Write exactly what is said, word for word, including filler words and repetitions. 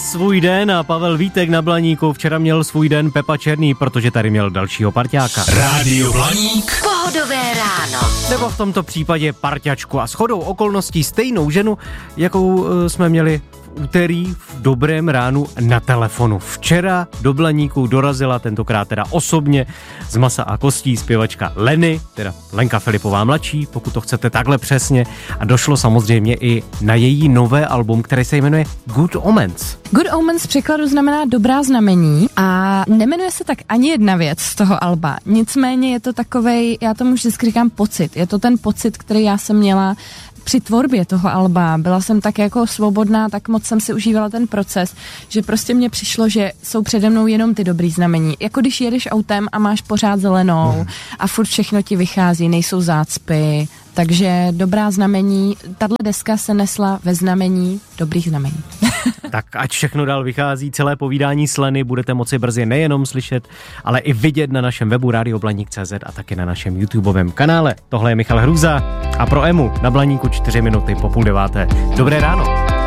svůj den a Pavel Vítek na Blaníku. Včera měl svůj den Pepa Černý, protože tady měl dalšího parťáka. Rádio Blaník. Pohodové ráno. Nebo v tomto případě parťačku a shodou okolností stejnou ženu, jakou uh, jsme měli v úterý v dobrém ránu na telefonu. Včera do Blaníku dorazila, tentokrát teda osobně, z masa a kostí zpěvačka Leny, teda Lenka Filipová mladší, pokud to chcete takhle přesně. A došlo samozřejmě i na její nové album, které se jmenuje Good Omens. Good Omens v překladu znamená dobrá znamení a nemenuje se tak ani jedna věc z toho alba. Nicméně je to takovej, já tomu vždycky říkám pocit. Je to ten pocit, který já jsem měla při tvorbě toho alba. Byla jsem tak jako svobodná, tak moc jsem si užívala ten proces, že prostě mně přišlo, že jsou přede mnou jenom ty dobrý znamení. Jako když jedeš autem a máš pořád zelenou a furt všechno ti vychází, nejsou zácpy, takže dobrá znamení. Tahle deska se nesla ve znamení dobrých znamení. Tak ať všechno dál vychází, celé povídání s Leny budete moci brzy nejenom slyšet, ale i vidět na našem webu radio blaník tečka cé zet a taky na našem YouTubeovém kanále. Tohle je Michal Hrůza a pro Emu na Blaníku čtyři minuty po půl deváté. Dobré ráno.